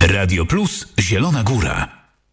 Radio Plus Zielona Góra.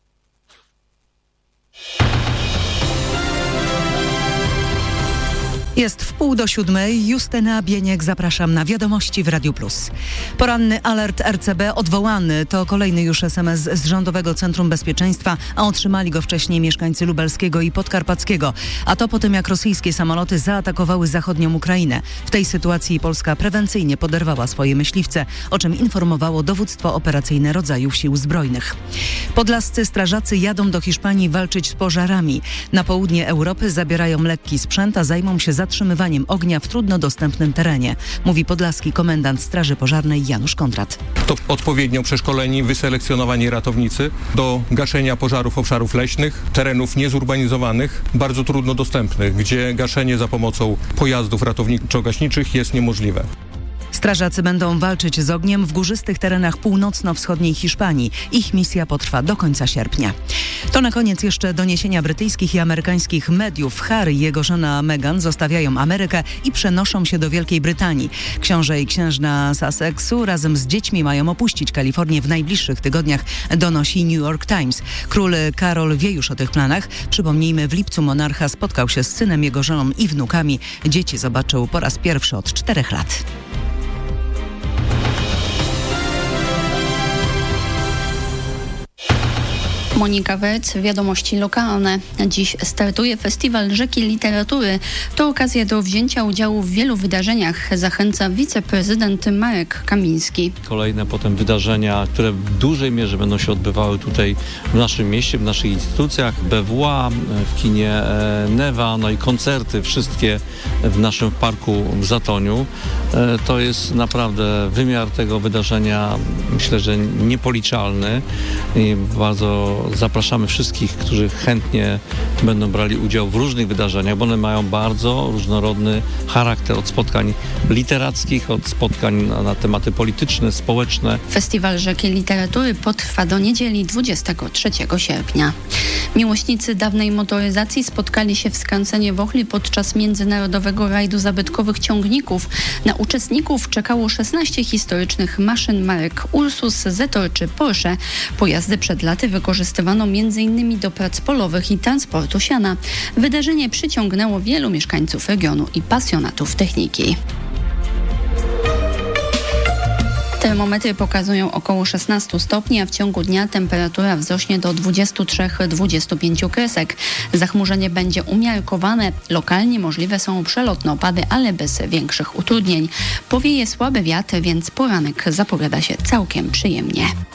Jest 6:30. Justyna Bieniek, zapraszam na wiadomości w Radiu Plus. Poranny alert RCB odwołany. To kolejny już SMS z Rządowego Centrum Bezpieczeństwa, a otrzymali go wcześniej mieszkańcy Lubelskiego i Podkarpackiego. A to po tym, jak rosyjskie samoloty zaatakowały zachodnią Ukrainę. W tej sytuacji Polska prewencyjnie poderwała swoje myśliwce, o czym informowało Dowództwo Operacyjne Rodzajów Sił Zbrojnych. Podlascy strażacy jadą do Hiszpanii walczyć z pożarami. Na południe Europy zabierają lekki sprzęt, a zajmą się zatrzymywaniem ognia w trudno dostępnym terenie, mówi podlaski komendant Straży Pożarnej Janusz Kondrat. To odpowiednio przeszkoleni, wyselekcjonowani ratownicy do gaszenia pożarów obszarów leśnych, terenów niezurbanizowanych, bardzo trudno dostępnych, gdzie gaszenie za pomocą pojazdów ratowniczo-gaśniczych jest niemożliwe. Strażacy będą walczyć z ogniem w górzystych terenach północno-wschodniej Hiszpanii. Ich misja potrwa do końca sierpnia. To na koniec jeszcze doniesienia brytyjskich i amerykańskich mediów. Harry i jego żona Meghan zostawiają Amerykę i przenoszą się do Wielkiej Brytanii. Książę i księżna Sussexu razem z dziećmi mają opuścić Kalifornię w najbliższych tygodniach, donosi New York Times. Król Karol wie już o tych planach. Przypomnijmy, w lipcu monarcha spotkał się z synem, jego żoną i wnukami. Dzieci zobaczył po raz pierwszy od 4 lat. Monika Werc, wiadomości lokalne. Dziś startuje Festiwal Rzeki Literatury. To okazja do wzięcia udziału w wielu wydarzeniach, zachęca wiceprezydent Marek Kamiński. Kolejne potem wydarzenia, które w dużej mierze będą się odbywały tutaj w naszym mieście, w naszych instytucjach, BWA, w kinie Newa, no i koncerty wszystkie w naszym parku w Zatoniu. To jest naprawdę wymiar tego wydarzenia, myślę, że niepoliczalny i bardzo zapraszamy wszystkich, którzy chętnie będą brali udział w różnych wydarzeniach, bo one mają bardzo różnorodny charakter, od spotkań literackich, od spotkań na tematy polityczne, społeczne. Festiwal Rzeki Literatury potrwa do niedzieli 23 sierpnia. Miłośnicy dawnej motoryzacji spotkali się w Skręcenie-Wochli podczas międzynarodowego rajdu zabytkowych ciągników. Na uczestników czekało 16 historycznych maszyn marek Ursus, Zetor czy Porsche. Pojazdy przed laty wykorzystywano m.in. do prac polowych i transportu siana. Wydarzenie przyciągnęło wielu mieszkańców regionu i pasjonatów techniki. Termometry pokazują około 16 stopni, a w ciągu dnia temperatura wzrośnie do 23-25 kresek. Zachmurzenie będzie umiarkowane. Lokalnie możliwe są przelotne opady, ale bez większych utrudnień. Powieje słaby wiatr, więc poranek zapowiada się całkiem przyjemnie.